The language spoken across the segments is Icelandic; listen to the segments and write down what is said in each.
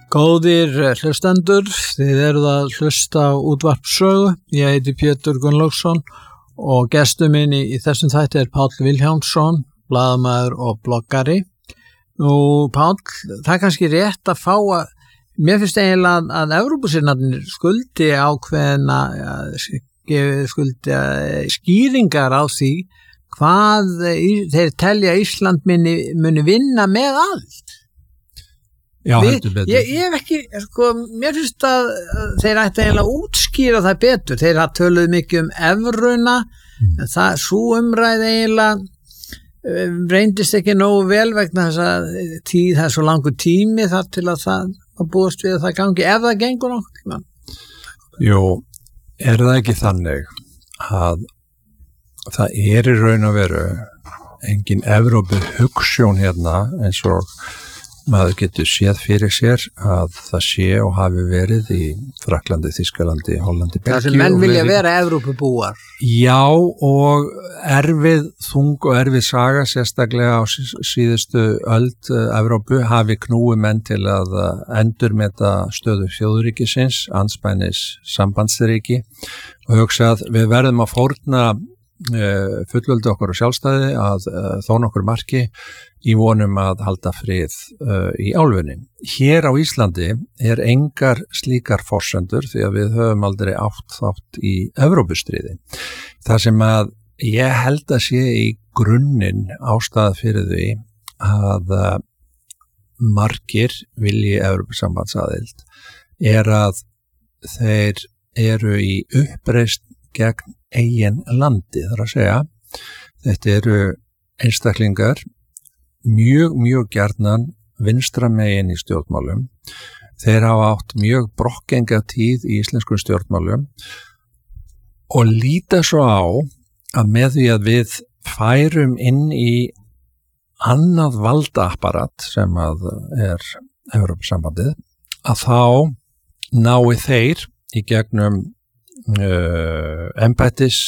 Góðir hlustendur, þið eruð að hlusta á útvarpssögu. Ég heiti Pétur Gunnlaugsson og gestur minn í þessum þætti er Páll Vilhjálmsson, blaðamaður og bloggari. Nú, Páll, það er kannski rétt að fá að, mér finnst eiginlega að Evrópusinnarnir skuldi ákveðna, skýringar á því hvað þeir telja Ísland muni vinna með allt. Já, heldur betur. Ég hef ekki, mér finnst að þeir ætti eiginlega að útskýra það betur. Þeir hafa töluð mikið evruna, en það svo umræði eiginlega reyndist ekki nógu vel vegna þess að það er svo langur tími þar til að það búast við að það gangi, ef það gengur nokkuð. Jú, er það ekki þannig að það er í raun og veru engin Evrópu hugsjón hérna eins og maður getur séð fyrir sér að það sé og hafi verið í Frakklandi, Þýskalandi, Hollandi, Belgíu. Það sem menn vilja vera Evrópubúar. Já, og þung og erfið saga sérstaklega á síðustu öld Evrópu hafi knúið menn til að endurmeta stöðu þjóðríkisins, andspænis sambandsríki og hugsa að við verðum að fórna fullveldi okkur og sjálfstæði að þó nokkur marki í vonum að halda frið í álfunni. Hér á Íslandi er engar slíkar forsendur því að við höfum aldrei átt þátt í Evrópustríði. Það sem að ég held að sé í grunninn ástæða fyrir því að margir vilji Evrópusambandsaðild er að þeir eru í uppreisn gegn eigin landi, þar að segja. Þetta eru einstaklingar mjög gjarnan vinstra megin í stjórnmálum. Þeir hafa átt mjög brokkgenga tíð í íslenskum stjórnmálum og líta svo á að með því að við færum inn í annað valdaapparat sem að er Evrópusambandið, að þá nái þeir í gegnum embættis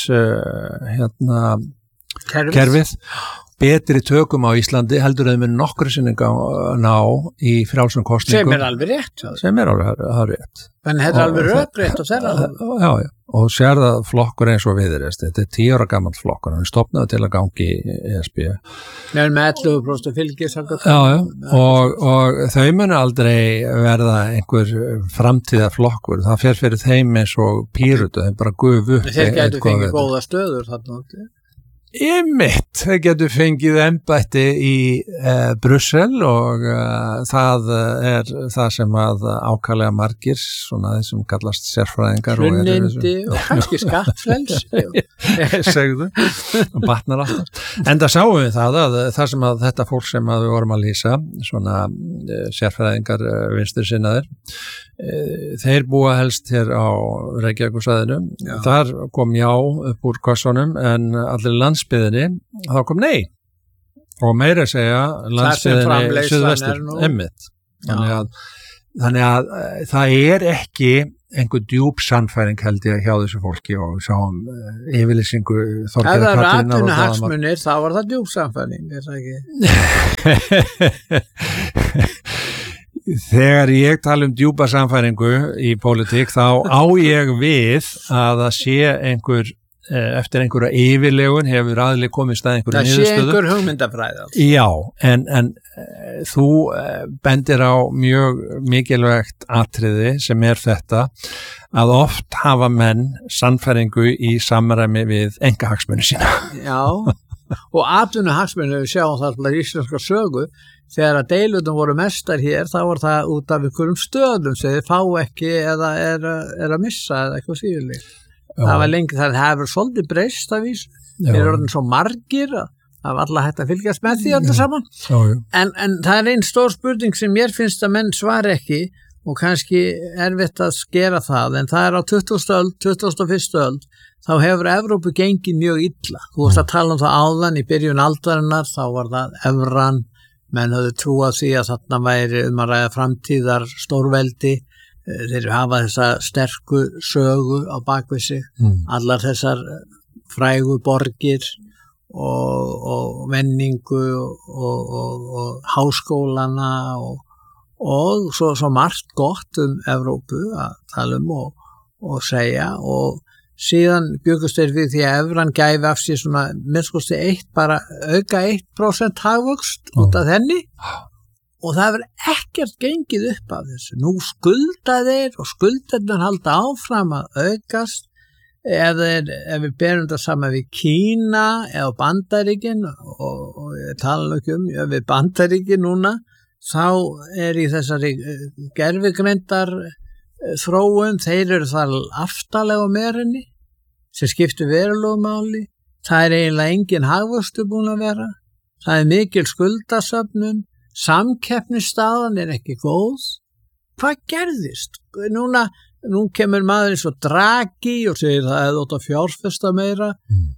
kerfið betri tökum á Íslandi heldur að þau muni nokkru sinni ná í frjálsum kosningum. Sem er alveg rétt. Sem er alveg rétt. En þetta er alveg rökrétt og þeirra. Já, og sér það flokkur eins og Viðreisn. Þetta er 10 ára gamall flokkur. Hann stofnaði til að gangi í ESB. Með 11% fylgis. Já, og þau muni aldrei verða einhver framtíða flokkur. Það fer fyrir þeim eins og Pírötu. Þeim bara gufu. Þeir getur fengið góða stöður þarna. Einmitt, þeir getur fengið embætti í Brussel og það er það sem að ákaflega margir, svona þeir sem kallast sérfræðingar hlunnindi og kannski skattfrels segðu, og batnar alltaf. En það sáum við það að það sem að þetta fólk sem að við vorum að lýsa, svona sérfræðingar vinstri sinnaðir, þeir búa helst hér á Reykjavíkursvæðinu. Þar kom já upp úr kossunum en allir landsbyðinni þá kom nei og meira að segja landsbyðinni suðvestur emmitt. Þannig að það er ekki einhver djúp sannfæring held ég hjá þessu fólki og sáum yfirlýsingu Þorgerðar Katrínar. Ef það er atvinnuhagsmunir þá var það djúp sannfæring, er það ekki? Þegar ég tala djúpa samfæringu í pólitík þá á ég við að það sé einhver eftir einhverja yfirlegun hefur aðli komist að einhverju niðurstöðu. Það sé einhver hugmyndafræði. Já, en þú bendir á mjög mikilvægt atriði sem er þetta að oft hafa menn sannfæringu í samræmi við einkahagsmuni sína. Já, og atvinnuhagsmuni við sjáum það í íslenska sögu. Þegar að deilundum voru mestar hér, þá var það út af einhverjum stöðum sem þið fá ekki eða er að missa eða eitthvað síðan. Það var lengi, það hefur svolítið breyst að vísu. Þeir eru orðin svo margir að það var alltaf hægt að fylgjast með því allir saman. En það er einn stór spurning sem mér finnst að menn svar ekki og kannski erfitt að skera það, en það er á 20. öld, 21. öld, þá hefur Evrópu gengið mjög illa. Þú varst að tala það áðan í byrjun aldarinnar, þá var það evran. Menn höfðu trúað því að þarna væri að ræða framtíðar stórveldi, þeir hafa þessa sterku sögu á bakvið sig, allar þessar frægu borgir og menningu og háskólana og svo margt gott Evrópu að tala og segja og síðan byggust þeir við því að evran gæfi af sér svona minnskosti bara auka 1% hagvöxt út af henni og það verður ekkert gengið upp af þessu. Nú skulda þeir og skuldarnir halda áfram að aukast ef við berum þetta saman við Kína eða Bandaríkin og ég tala ekki við Bandaríkin núna, þá í þessari gervigreindar þróun, þeir eru þar aftarlega á merinni sem skiptir verulegu máli. Það eiginlega engin hagvöxtur búin að vera. Það mikil skuldasöfnun, samkeppnisstaðan ekki góð. Hvað gerðist? Nú kemur maður eins og Draghi og segir það átt að fjárfesta meira.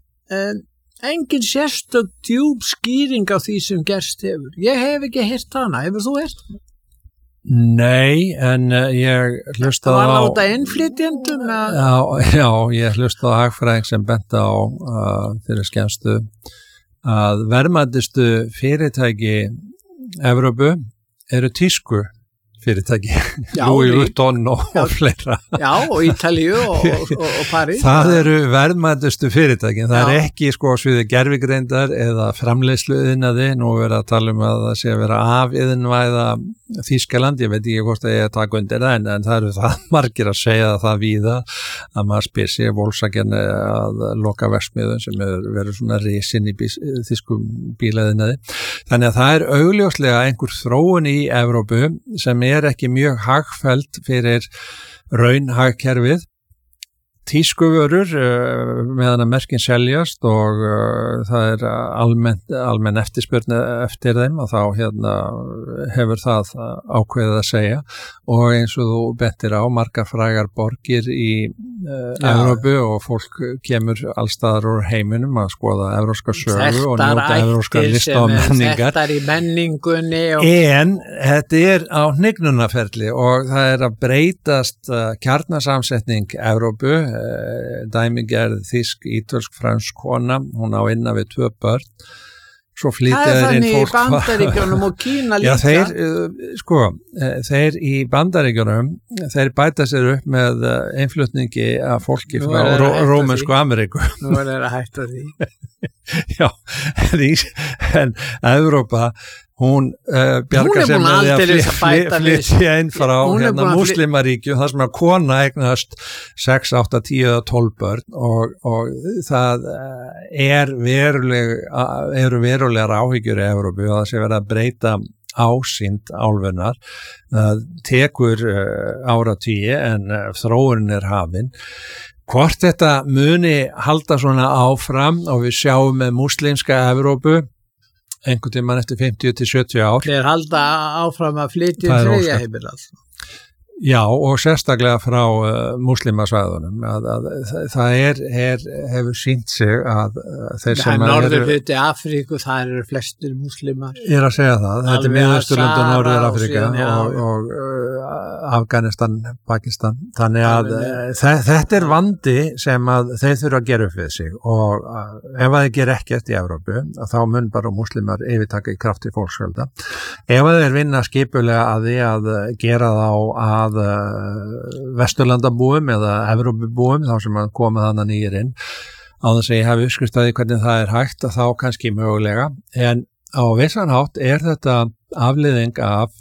Engin sérstök djúp skýring á því sem gerst hefur. Ég hef ekki heyrt hana. Hefur þú heyrt? Nei, en ég hlustaði á... Það var láta innflytjendum? Já, ég hlustaði á hagfræðing sem benti á fyrir skemmstu að verðmætustu fyrirtæki Evrópu eru tísku fyrirtæki, Louis Vuitton og fleira. Já, og Ítalíu og París. Það eru verðmætustu fyrirtækin. Það ekki sko sviði gervigreindar eða framleiðsluiðnaði. Nú verið að tala að það sé að vera afiðinvæða Þýskaland. Ég veit ekki hvort að ég taka undir það, en það eru það margir að segja það víða að maður spyr sig Volkswagen að loka verksmiðjum sem verið svona risin í þýskum bílaðinaði. Þannig að það augljóslega einhver þróun í Evrópu sem ekki mjög hagfelld fyrir raunhagkerfið. Tískuvörur meðan að merkin seljast og það almenn eftirspurn eftir þeim og þá hefur það ákveðið að segja og eins og þú bentir á margar frægar borgir í Evrópu og fólk kemur allstaðar úr heiminum að skoða evrópska sögu og njóta evrópska lista og menningar. Þetta í menningunni. En þetta á hnignunarferli og það að breytast kjarnasamsetning Evrópu. Dæmigerð þýsk, ítölsk, fransk kona, hún á innan við 2 börn. Svo flytja þeir inn fólk. Það þannig í Bandaríkjunum og Kína líka. Já, þeir í Bandaríkjunum, þeir bæta sér upp með innflutningi af fólki frá Rómönsku Ameríku. Nú þeir að hætta því. Já, en Evrópa hún bjargar sem með að flytja inn frá múslimaríkju þar sem að kona eignast 6, 8, 10 eða 12 börn og það eru verulegar áhyggjur í Evrópu og það sé verið að breyta ásýnd álfunnar. Það tekur áratugi en þróunin hafin. Hvort þetta muni halda svona áfram og við sjáum með múslimska Evrópu einhvern tímann eftir 50 til 70 ár. Þeir halda áfram að flytja þriðja heimil altså. Já, og sérstaklega frá múslimasvæðunum. Það hefur sýnt sig að þeir sem norðurhluti Afríku, það eru flestir múslimar. Ég að segja það. Þetta er Miðausturlönd og Norður-Afríka og Afganistan, Pakistan. Þannig að þetta vandi sem að þeir þurfa að gera upp við sig og ef þeir gera ekkert í Evrópu, þá mun bara múslimar yfirtaka í krafti fólksfjölda. Ef þeir vinna skipulega að því að gera þá að Vesturlandabúum eða Evrópubúum þá sem að koma þannig nýjir inn á þess að ég hafi uppskristaði hvernig það er hægt að þá kannski mögulega en á vissan hátt þetta afleiðing af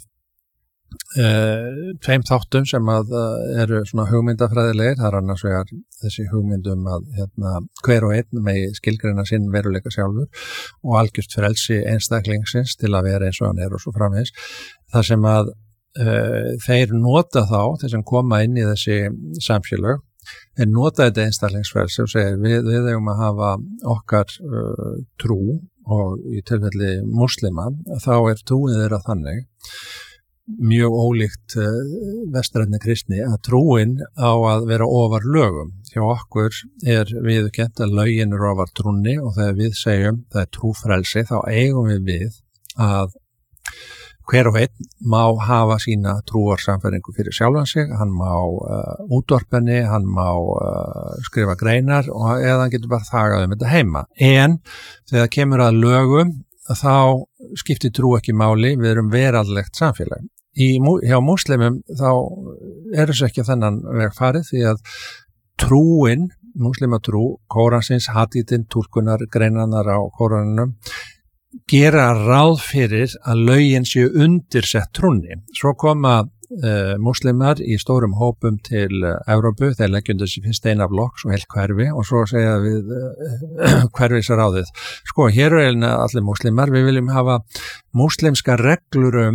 tveim þáttum sem að eru svona hugmyndafræðilegir, það annars vegar þessi hugmyndum að hver og einn megi skilgreina sinn veruleika sjálfur og algjört frelsi einstaklingsins til að vera eins og hann og svo framvegis. Það sem að þeir nota þá, þeir sem koma inn í þessi samfélög, þeir nota þetta einstaklingsfrelsi og segir við eigum að hafa okkar trú og í tilfelli muslima, þá trúin þeirra þannig mjög ólíkt vestrænni kristni að trúin á að vera ofar lögum. Hjá okkur viðurkennt að lögin ofar trúnni og þegar við segjum það trúfrelsi, þá eigum við að hver og einn má hafa sína trúarsamfæringu fyrir sjálfan sig, hann má útvarpenni, hann má skrifa greinar eða hann getur bara þagað þetta heima. En þegar kemur að lögum þá skiptir trú ekki máli, við erum veraldlegt samfélag hjá múslimum þá þessu ekki þennan veg farið því að trúin, múslimatrú, Kóransins, hadítinn, túlkunar, greinarnar á Kóranunum gera ráð fyrir að lögin séu undirsett trúnni. Svo koma múslimar í stórum hópum til Evrópu, þeir leggjum þessi fyrst eina blokk, svo heilt hverfi og svo segja við hverfisráðið. Sko, hér allir múslimar, við viljum hafa múslimska reglur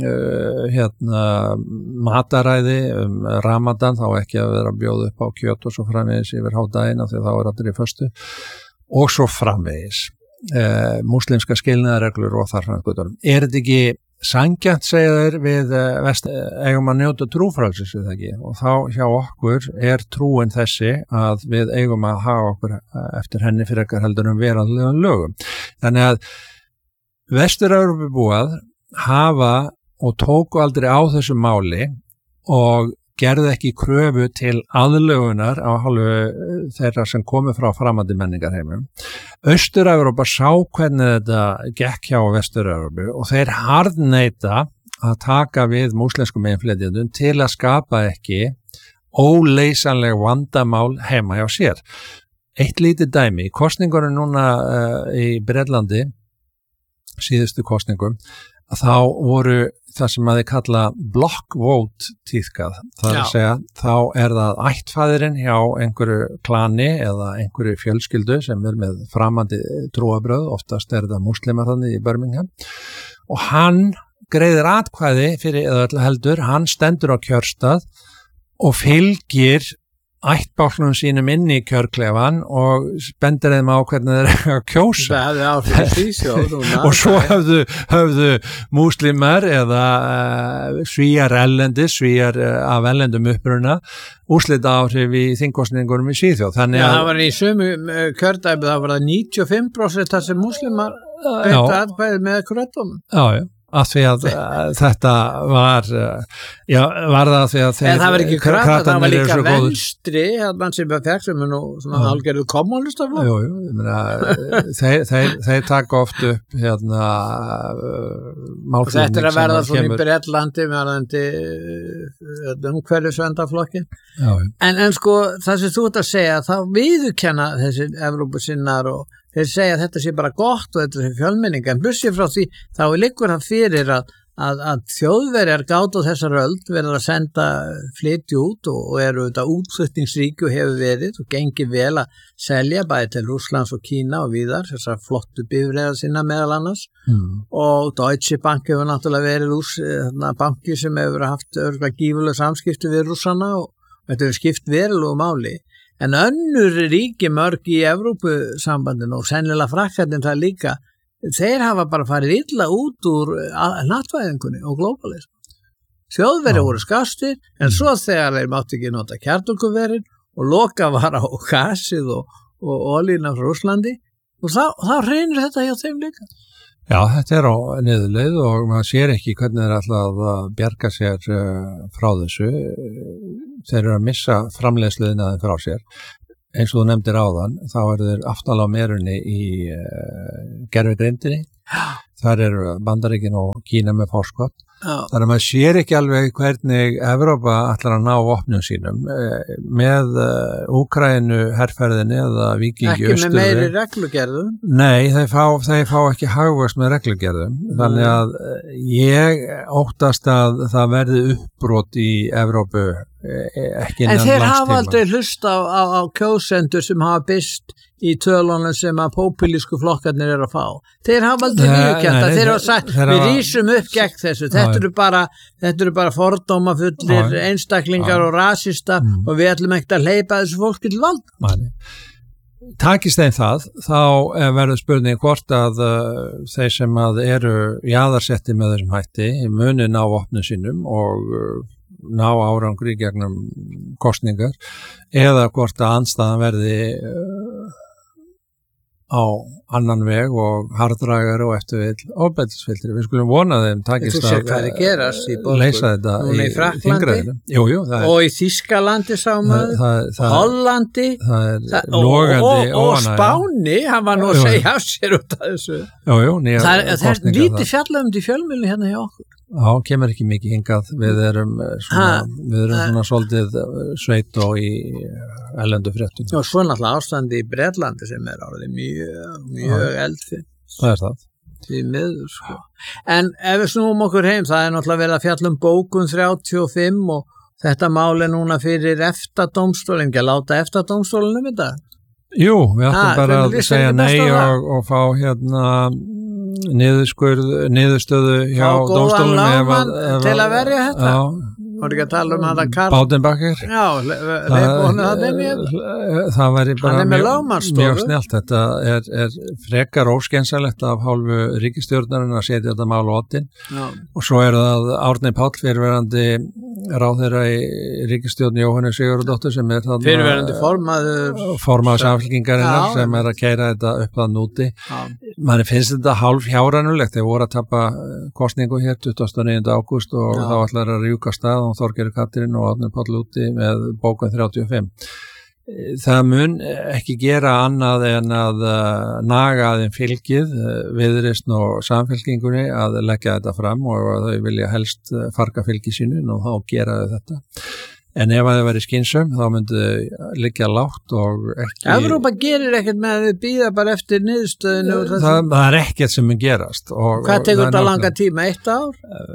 mataræði, Ramadan, þá ekki að vera að bjóða upp á kjöt og svo framvegis yfir hádaginn, því þá allir í föstu, og svo framvegis. Múslimska skilnaðarreglur og þar framvegis. Þetta ekki sanngjarnt, segja þeir, við eigum að njóta trúfrelsis við ekki, og þá hjá okkur trúin þessi að við eigum að hafa okkur eftir henni fyrir ekkert heldur veraldlegum lögum. Þannig að Vestur-Evrópubúar hafa og tóku aldrei á þessu máli og gerði ekki kröfu til aðlögunar á hálfu þeirra sem komu frá framandi menningarheimum. Austur-Evrópa sá hvernig þetta gekk hjá Vestur-Evrópu og þeir harðneita að taka við múslimskum innflytjendum til að skapa ekki óleysanleg vandamál heima hjá sér. Eitt lítið dæmi, í kosningunum núna í Bretlandi, síðustu kosningum, þá voru það sem að þið kalla block vote tíðkað. Það að segja, þá það ættfaðirinn hjá einhverju klani eða einhverju fjölskyldu sem með framandi trúabröð, oftast það múslimar þannig í Birmingham, og hann greiðir atkvæði fyrir eða öllu heldur, hann stendur á kjörstað og fylgir ættbálknum sínum inn í kjörklefan og bendir þeim á hvernig þeir að kjósa. Og svo höfðu múslimar eða svíjar erlendis, svíjar af erlendum uppruna, úrslita áhrif í þingkosningunum í Svíþjóð. Þannig að það var í sömu kjördæmi, það var 95% þar sem múslimar greiddu atkvæði með kröttunum. Já. Af því að þetta var það því að það var ekki krata, það var líka venstri mann sem var fekk sem nú svona algjörðu kommunistaflokk. Þeir taka oft upp málflutning. Þetta að verða svona í Bretlandi verðandi umhverfisverndarflokki. En sko það sem þú ert að segja, þá viðurkenna þessi Evrópusinnar og þeir segja að þetta sé bara gott og þetta sé fjölmenning, en plussið frá því þá liggur það fyrir að Þjóðverjar gátu þessar öld verður að senda flytja út og eru þetta útflutningsríki og hefur verið og gengið vel að selja bæði til Rússlands og Kína og víðar, þessar flottu bifreiðar sinna meðal annars og Deutsche Bank hefur náttúrulega verið banki sem hefur haft örgulega gífurlega samskipti við Rússana og þetta hefur skipt verulegu máli. En önnur ríki mörg í Evrópusambandinu og sennilega Frakkarnir það líka, þeir hafa bara farið illa út úr hnattvæðingunni og globalism. Þjóðverjar voru skastir, en svo þegar þeir mátti ekki nota kjarnorkuverin og loka var á gasið og olíuna frá Rússlandi, og þá hreinir þetta hjá þeim líka. Já, þetta á niðurleið og maður sér ekki hvernig þeir alltaf að bjarga sér frá þessu. Þeir eru að missa framleiðsluðina frá sér. Eins og þú nefndir áðan, þá þeir aftalega á merunni í gervigreindinni. Þar eru Bandaríkin og Kína með forskot. Þannig að maður sér ekki alveg hvernig Evrópa ætlar að ná vopnum sínum með Úkraínu herferðinni eða vikingi Ekki með meiri reglugerðum? Nei, þeir fá ekki hagvöxt með reglugerðum. Þannig að ég óttast að það verði uppbrot í Evrópu ekki innan landstíma. En þeir hafa aldrei hlust á kjósendur sem hafa byst í tölunum sem að populísku flokkarnir eru að fá. Þeir hafa aldrei viðurkennt að þeir hafa sagt, við rísum upp gegn þessu. Þetta eru bara fordómafullir einstaklingar og rasista og við ætlum ekkert að hleypa þessu fólki til vald. Takist þeim það, þá verður spurning hvort að þeir sem að eru jaðarsetti með þessum hætti muni ná vopnum sínum og ná árangri gegnum kosningar eða hvort að andstæðan verði á annan veg og harðrægar og eftirvill ofbeldisfylltir. Við skulum vona þeim takist að leysa þetta í þingræðinu. Og í Þýskalandi sáum Hollandi og Spáni, hann var nú að segja af sér út af þessu. Það er lítið fjallað um því fjölmiðlunni hérna hjá okkur. Já, kemur ekki mikið hingað, við erum svona svolítið sveit og í erlendu fréttum. Og svo náttúrulega ástandi í Bretlandi sem orðið mjög eldfim. Það er það. Því miður, sko. En ef við snúum okkur heim, það náttúrulega verið að fjalla bókun 35 og þetta mál núna fyrir EFTA-dómstólinn, ekki að láta EFTA-dómstólinn þetta? Jú, við ættum bara að segja nei og fá niðurstöðu hjá dómstólunum til að verja þetta. Voru ekki að tala þetta Karl Baudenbacher. Já, leikonu það það væri bara mjög snjallt. Þetta er frekar óskeinsalegt af hálfu ríkisstjórnarinn að setja þetta mál á oddinn. Og svo það Árni Páll, fyrirverandi ráðherra í ríkisstjórn Jóhannes Sigurðardóttur sem fyrirverandi formaður Samfylkingarinnar sem að keyra þetta upp að núti. Manni finnst þetta hálf hjárænulegt. Þeir voru að tapa kosningu hér 29. ágúst og þá ætlar að rjúka stað og Þorgerður Katrín og Árni Páll úti með bókun 35. Það mun ekki gera annað en að naga þeim fylgið, Viðreisn og Samfylkingunni að leggja þetta fram og að þau vilja helst farga fylgi sínu og þá gera þau þetta. En ef það væri skynsum, þá myndi liggja lágt og ekki... Evrópa gerir ekkert með að þau býða bara eftir niðurstöðinu. Það ekkert sem mun gerast. Hvað tekur þetta langa tíma? 1 ár?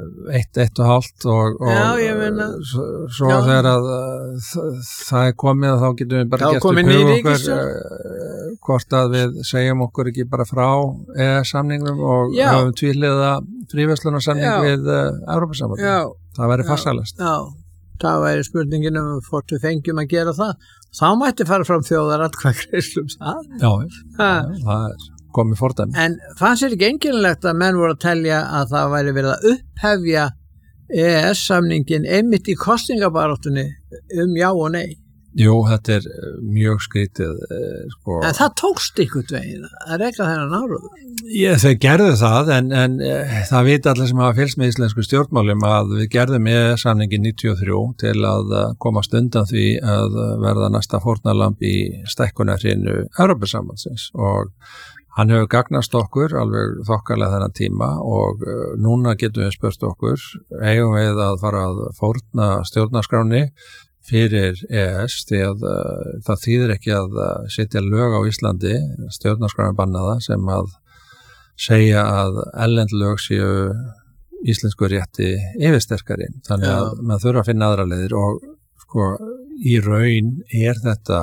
1,5 og ég meina. Svo þegar að það komið, þá getum við bara gert upp hug okkur hvort að við segjum okkur ekki bara frá samningnum og höfum tvíhliða fríverslunarsamning við Evrópusambandið. Það væri farsælast. Já. Það væri spurningin hvort við fengjum að gera það. Þá mætti fara fram þjóðaratkvæðagreiðslum það. Já, það komið fordæmi. En fannst þér ekki einkennilegt að menn voru að telja að það væri verið að upphefja EES-samningin einmitt í kosningabaráttunni já og nei? Jú, þetta mjög skrítið. En það tókst ykkur veginn að reka þennan áruð. Þeir gerðu það, en það vita allir sem hafa fylgst með íslensku stjórnmálum að við gerðum samningin 93 til að komast undan því að verða næsta fórnarlamb í stækkunarhrinu Evrópusambandsins og hann hefur gagnast okkur alveg þokkalega þennan tíma og núna getum við spurt okkur, eigum við að fara að fórna stjórnarskráni fyrir EES því að það þýðir ekki að setja lög á Íslandi, stjórnarskráin bannaða sem að segja að erlend lög séu íslensku rétti yfirsterkari. Þannig að maður þurfa að finna aðra leiðir og í raun þetta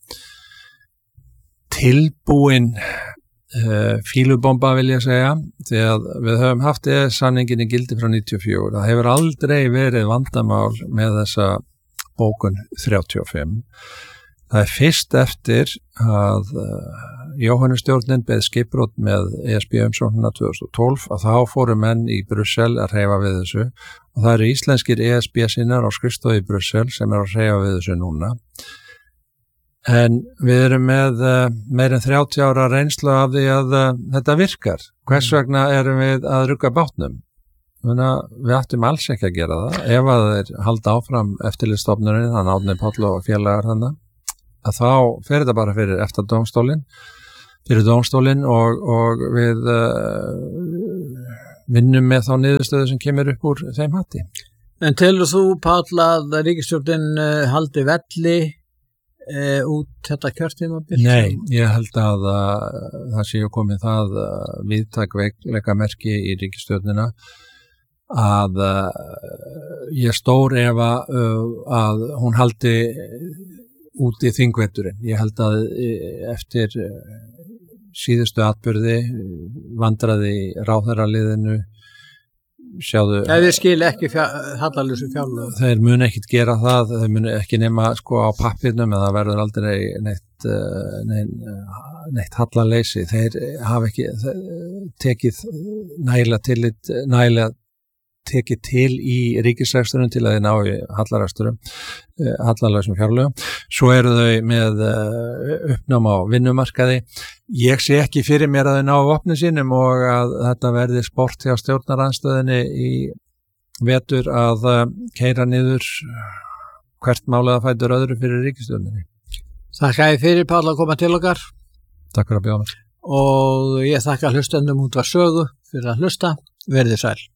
tilbúin fílubomba vil ég segja því að við höfum haft EES-samningin í gildi frá 94. Það hefur aldrei verið vandamál með þessa bókun 35. Það fyrst eftir að Jóhannestjórnin beð skipbrot með ESB-umsóknina 2012 að þá fóru menn í Brussel að hreyfa við þessu og það eru íslenskir ESB-sinnar á skrifstofu í Brussel sem að hreyfa við þessu núna. En við erum með meir en 30 ára reynslu af því að þetta virkar. Hvers vegna erum við að rugga bátnum? Við ættum alls ekki að gera það. Ef að þeir halda áfram eftirlitsstofnunin, þannig Árni Páll og félagar þannig, að þá fer þetta bara fyrir dómstólinn og við vinnum með þá niðurstöðu sem kemur upp úr þeim hatti. En telur þú, Páll, að ríkisstjórnin haldi velli út þetta kjörtímabil? Nei, ég held að það sé komið það víðtæk veikleikamerki í ríkisstjórnina að ég stór efa að hún haldi út í þingveturinn. Ég held að eftir síðustu atburði vandraði ráðherraliðinu sjáðu... Ef þið skil ekki hallarlausu fjárlög. Þeir munu ekkit gera það, þeir munu ekki nema á pappirnum en það verður aldrei neitt hallarleysi. Þeir hafa ekki tekið nægilega tekið til í ríkisreksturinn til að þið ná í hallarlausum fjárlögum. Svo eru þau með uppnám á vinnumarkaði. Ég sé ekki fyrir mér að þau ná vopnum sínum og að þetta verði sport hjá stjórnarandstöðinni í vetur að keyra niður hvert málið að fætur öðru fyrir ríkisstjórninni. Þakka ég fyrir, Páll, að koma til okkar. Takk fyrir að bjóða mér. Og ég þakka hlustendum Útvarp Sögu fyrir að hlusta. Verið sæl.